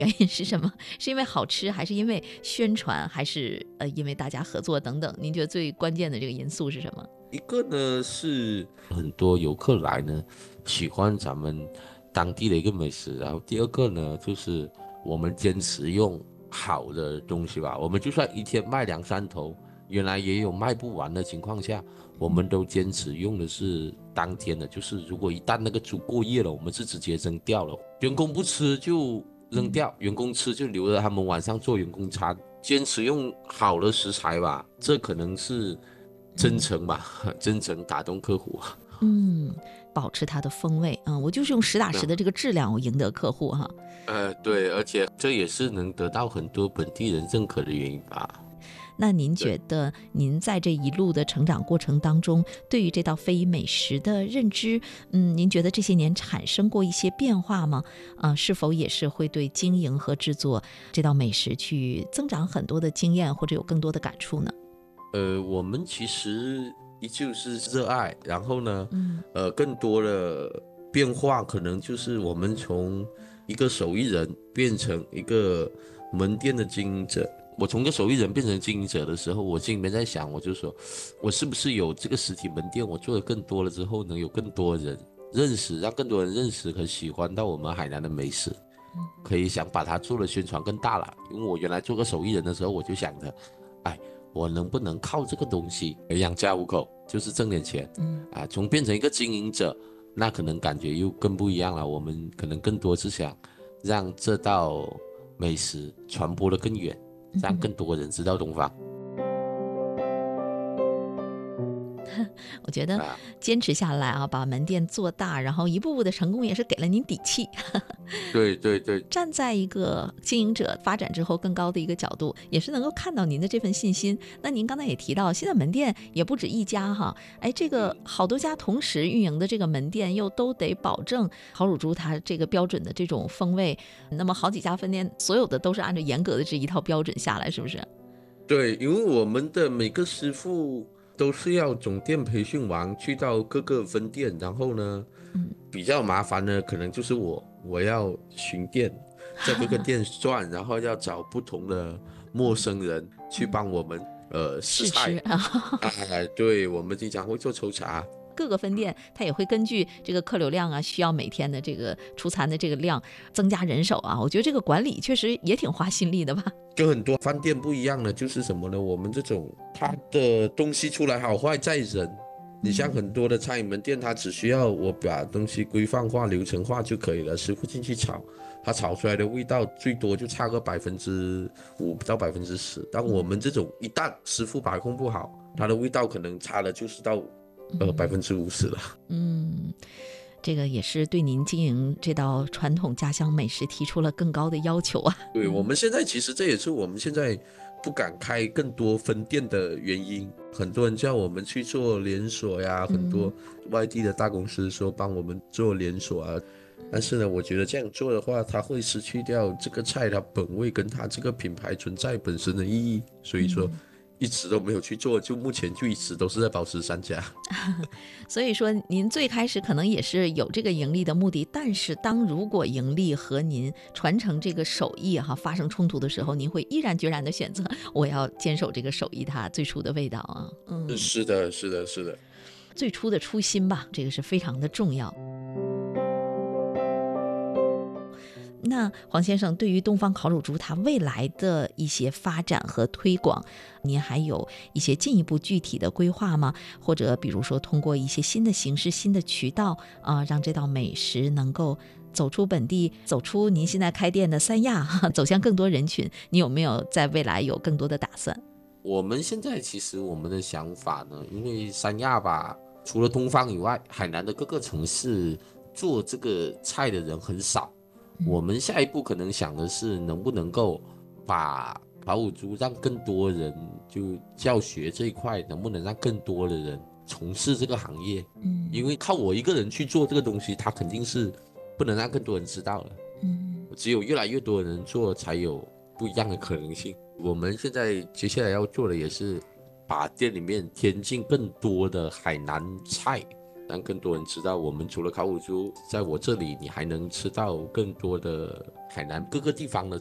原因是什么？是因为好吃，还是因为宣传，还是因为大家合作等等？您觉得最关键的这个因素是什么？ 一个呢是很多游客来呢喜欢咱们当地的一个美食，然后第二个呢就是我们坚持用好的东西吧，我们就算一天卖两三头，原来也有卖不完的情况下，我们都坚持用的是当天的，就是如果一旦那个猪过夜了，我们是直接扔掉了，员工不吃就扔掉，员工吃就留着他们晚上做员工餐，坚持用好的食材吧，这可能是真诚吧，真诚打动客户。 嗯，保持它的风味。我就是用实打实的这个质量，我赢得客户哈。 对，而且这也是能得到很多本地人认可的原因吧。 那您觉得您在这一路的成长过程当中，对于这道非遗美食的认知，您觉得这些年产生过一些变化吗？是否也是会对经营和制作这道美食去增长很多的经验，或者有更多的感触呢？ 我们其实依旧是热爱，然后呢，更多的变化可能就是我们从一个手艺人变成一个门店的经营者。我从一个手艺人变成经营者的时候，我心里面在想，我就说，我是不是有这个实体门店，我做的更多了之后，能有更多人认识，让更多人认识和喜欢到我们海南的美食，可以想把它做的宣传更大了。因为我原来做个手艺人的时候，我就想着，哎，我能不能靠这个东西养家糊口，就是挣点钱，从变成一个经营者，那可能感觉又更不一样了。我们可能更多是想让这道美食传播的更远，让更多人知道东方。 我觉得啊， 坚持下来啊，把门店做大，然后一步步的成功，也是给了您底气。 对对对， 站在一个经营者发展之后更高的一个角度，也是能够看到您的这份信心。那您刚才也提到，现在门店也不止一家哈，这个好多家同时运营的这个门店，又都得保证烤乳猪它这个标准的这种风味。那么好几家分店，所有的都是按照严格的这一套标准下来，是不是？ 对，因为我们的每个师傅都是要总店培训完，去到各个分店，然后呢，比较麻烦的可能就是我要巡店，在各个店转，然后要找不同的陌生人去帮我们试菜。 试吃啊。 对，我们经常会做抽查。 各个分店它也会根据这个客流量啊，需要每天的这个出餐的这个量增加人手啊。我觉得这个管理确实也挺花心力的吧。 跟很多饭店不一样的就是什么呢？我们这种它的东西出来好坏在人。你像很多的餐饮门店，它只需要我把东西规范化、流程化就可以了，师傅进去炒，它炒出来的味道最多就差个5%到10%。但我们这种一旦师傅把控不好，它的味道可能差的就是到50%了。 嗯，这个也是对您经营这道传统家乡美食提出了更高的要求啊。 对，我们现在其实这也是我们现在不敢开更多分店的原因。很多人叫我们去做连锁呀，很多外地的大公司说帮我们做连锁啊。但是呢，我觉得这样做的话，它会失去掉这个菜它本味跟它这个品牌存在本身的意义。所以说，一直都没有去做，就目前就一直都是在保持三家。 所以说您最开始可能也是有这个盈利的目的，但是如果盈利和您传承这个手艺发生冲突的时候，您会毅然决然的选择我要坚守这个手艺它最初的味道啊。 是的，是的，是的。 最初的初心吧，这个是非常的重要。那黄先生，对于东方烤乳猪它未来的一些发展和推广，您还有一些进一步具体的规划吗？或者比如说通过一些新的形式、新的渠道让这道美食能够走出本地，走出您现在开店的三亚，走向更多人群，你有没有在未来有更多的打算？ 我们现在其实我们的想法呢，因为三亚吧，除了东方以外，海南的各个城市做这个菜的人很少。我们下一步可能想的是，能不能够把烤乳猪让更多人就教学这一块，能不能让更多的人从事这个行业？因为靠我一个人去做这个东西，它肯定是不能让更多人知道的。只有越来越多人做，才有不一样的可能性。我们现在接下来要做的也是把店里面添进更多的海南菜， 让更多人知道，我们除了烤乳猪，在我这里你还能吃到更多的海南各个地方的